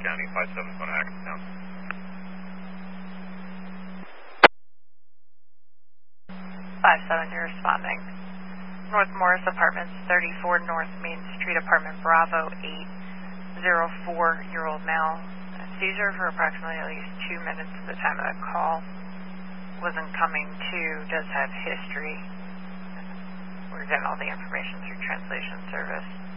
County, 571 Hackettstown. 570 responding. North Morris Apartments, 34 North Main Street, Apartment Bravo 804-year-old male. Seizure for approximately at least 2 minutes at the time of the call. Wasn't coming to, does have history. We're getting all the information through translation service.